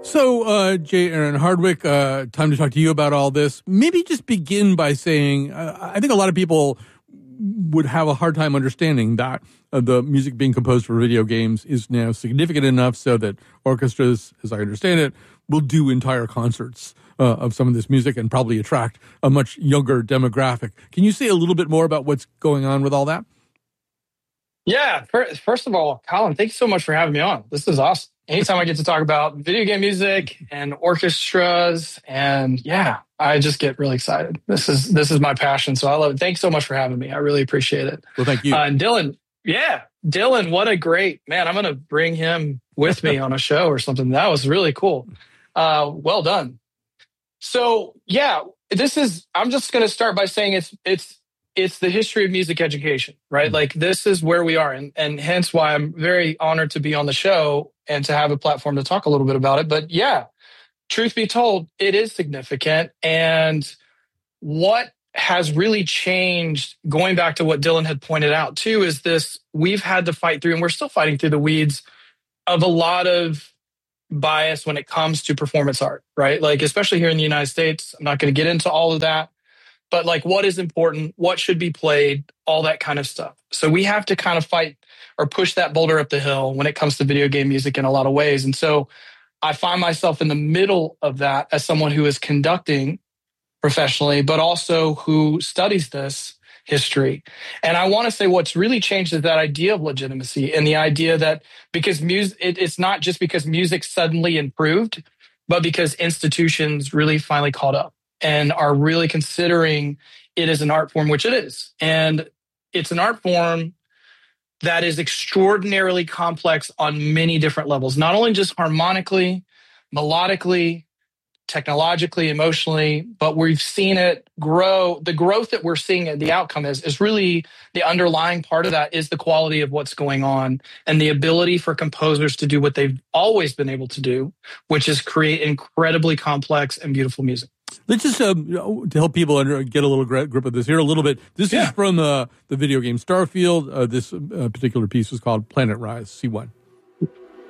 So, J. Aaron Hardwick, time to talk to you about all this. Maybe just begin by saying, I think a lot of people would have a hard time understanding that the music being composed for video games is now significant enough so that orchestras, as I understand it, will do entire concerts of some of this music and probably attract a much younger demographic. Can you say a little bit more about what's going on with all that? Yeah. First of all, Colin, thank you so much for having me on. This is awesome. Anytime I get to talk about video game music and orchestras, and I just get really excited. This is my passion, so I love it. Thanks so much for having me. I really appreciate it. Well, thank you. And Dylan, what a great man. I'm going to bring him with me on a show or something. That was really cool. Well done. So I'm just going to start by saying it's the history of music education, right? Mm-hmm. Like this is where we are. And hence why I'm very honored to be on the show and to have a platform to talk a little bit about it. But truth be told, it is significant. And what has really changed, going back to what Dylan had pointed out too, is we've had to fight through, and we're still fighting through the weeds of a lot of bias when it comes to performance art, right? Like, especially here in the United States, I'm not going to get into all of that. But like what is important, what should be played, all that kind of stuff. So we have to kind of fight or push that boulder up the hill when it comes to video game music in a lot of ways. And so I find myself in the middle of that as someone who is conducting professionally, but also who studies this history. And I want to say what's really changed is that idea of legitimacy and the idea that because music, it's not just because music suddenly improved, but because institutions really finally caught up and are really considering it as an art form, which it is. And it's an art form that is extraordinarily complex on many different levels, not only just harmonically, melodically, technologically, emotionally, but we've seen it grow. The growth that we're seeing at the outcome is really the underlying part of that is the quality of what's going on and the ability for composers to do what they've always been able to do, which is create incredibly complex and beautiful music. Let's just, to help people get a little grip of this here a little bit. This is from the video game Starfield. This particular piece was called Planet Rise, C1.